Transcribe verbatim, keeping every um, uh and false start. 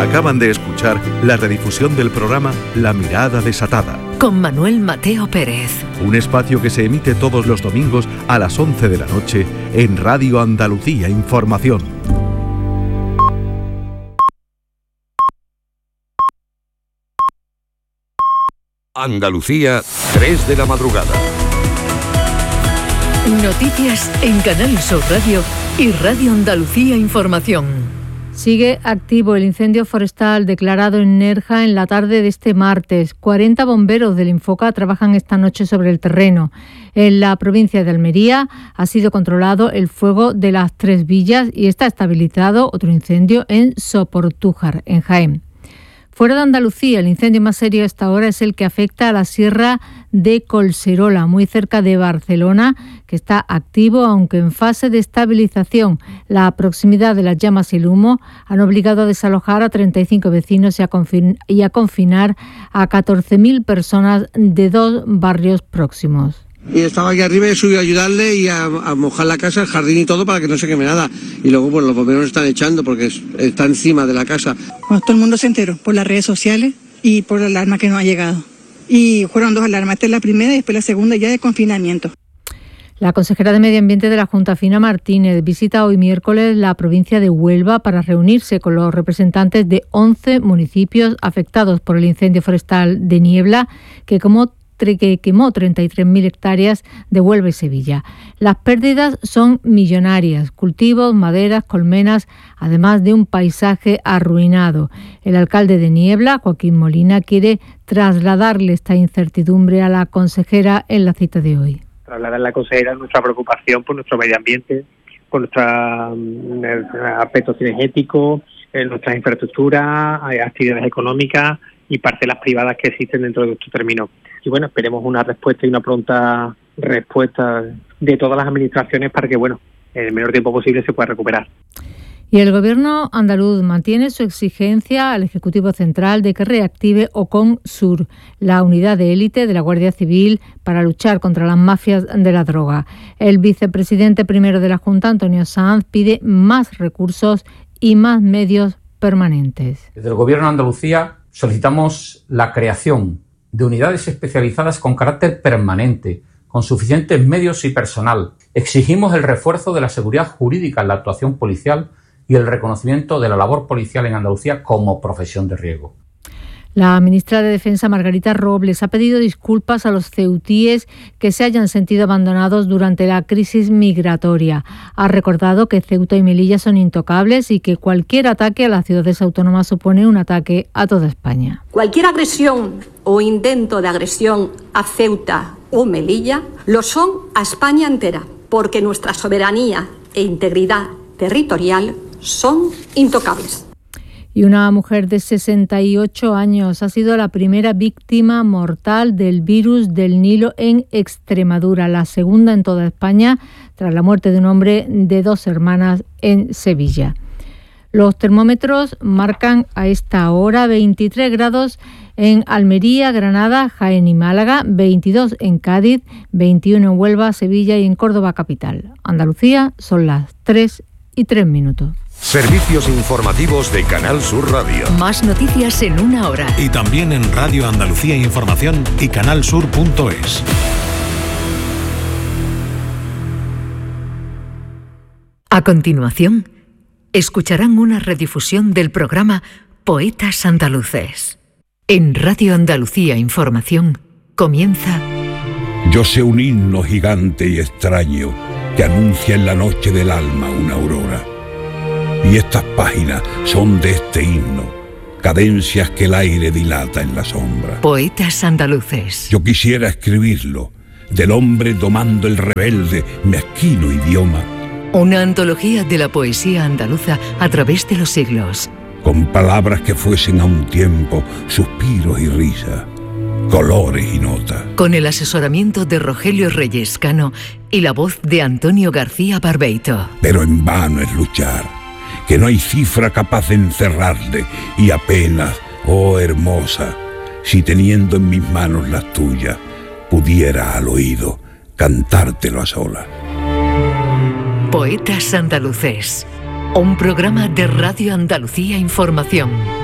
Acaban de escuchar la redifusión del programa La Mirada Desatada, con Manuel Mateo Pérez. Un espacio que se emite todos los domingos a las once de la noche en Radio Andalucía Información. Andalucía, tres de la madrugada. Noticias en Canal Sur Radio y Radio Andalucía Información. Sigue activo el incendio forestal declarado en Nerja en la tarde de este martes. cuarenta bomberos del Infoca trabajan esta noche sobre el terreno. En la provincia de Almería ha sido controlado el fuego de las Tres Villas y está estabilizado otro incendio en Soportújar, en Jaén. Fuera de Andalucía, el incendio más serio hasta ahora es el que afecta a la Sierra de Collserola, muy cerca de Barcelona, que está activo aunque en fase de estabilización. La proximidad de las llamas y el humo han obligado a desalojar a treinta y cinco vecinos y a, confin- y a confinar a catorce mil personas de dos barrios próximos. Y estaba aquí arriba y he subido a ayudarle y a, a mojar la casa, el jardín y todo para que no se queme nada. Y luego pues los bomberos están echando porque es, está encima de la casa. Bueno, todo el mundo se enteró por las redes sociales y por la alarma que nos ha llegado. Y fueron dos alarmas, esta es la primera y después la segunda ya de confinamiento. La consejera de Medio Ambiente de la Junta, Fina Martínez, visita hoy miércoles la provincia de Huelva para reunirse con los representantes de once municipios afectados por el incendio forestal de Niebla, que como que quemó treinta y tres mil hectáreas de Huelva y Sevilla. Las pérdidas son millonarias, cultivos, maderas, colmenas, además de un paisaje arruinado. El alcalde de Niebla, Joaquín Molina, quiere trasladarle esta incertidumbre a la consejera en la cita de hoy. Trasladar a la consejera nuestra preocupación por nuestro medio ambiente, por nuestros um, aspectos cinegéticos, eh, nuestras infraestructuras, eh, actividades económicas y parcelas privadas que existen dentro de estos términos. Y bueno, esperemos una respuesta y una pronta respuesta de todas las administraciones para que, bueno, en el menor tiempo posible se pueda recuperar. Y el Gobierno andaluz mantiene su exigencia al Ejecutivo Central de que reactive Ocon Sur, la unidad de élite de la Guardia Civil para luchar contra las mafias de la droga. El vicepresidente primero de la Junta, Antonio Sanz, pide más recursos y más medios permanentes. Desde el Gobierno de Andalucía solicitamos la creación de unidades especializadas con carácter permanente, con suficientes medios y personal. Exigimos el refuerzo de la seguridad jurídica en la actuación policial y el reconocimiento de la labor policial en Andalucía como profesión de riesgo. La ministra de Defensa, Margarita Robles, ha pedido disculpas a los ceutíes que se hayan sentido abandonados durante la crisis migratoria. Ha recordado que Ceuta y Melilla son intocables y que cualquier ataque a las ciudades autónomas supone un ataque a toda España. Cualquier agresión o intento de agresión a Ceuta o Melilla lo son a España entera, porque nuestra soberanía e integridad territorial son intocables. Y una mujer de sesenta y ocho años ha sido la primera víctima mortal del virus del Nilo en Extremadura, la segunda en toda España, tras la muerte de un hombre de dos hermanas en Sevilla. Los termómetros marcan a esta hora veintitrés grados en Almería, Granada, Jaén y Málaga, veintidós en Cádiz, veintiuno en Huelva, Sevilla y en Córdoba capital. Andalucía son las tres y tres minutos. Servicios informativos de Canal Sur Radio. Más noticias en una hora. Y también en Radio Andalucía Información y canalsur punto es. A continuación, escucharán una redifusión del programa Poetas Andaluces. En Radio Andalucía Información comienza... Yo sé un himno gigante y extraño que anuncia en la noche del alma una aurora. Y estas páginas son de este himno, cadencias que el aire dilata en la sombra. Poetas Andaluces. Yo quisiera escribirlo, del hombre domando el rebelde, mezquino idioma. Una antología de la poesía andaluza a través de los siglos. Con palabras que fuesen a un tiempo suspiros y risas, colores y notas. Con el asesoramiento de Rogelio Reyes Cano y la voz de Antonio García Barbeito. Pero en vano es luchar, que no hay cifra capaz de encerrarle, y apenas, oh hermosa, si teniendo en mis manos las tuyas, pudiera al oído cantártelo a solas. Poetas Andaluces, un programa de Radio Andalucía Información.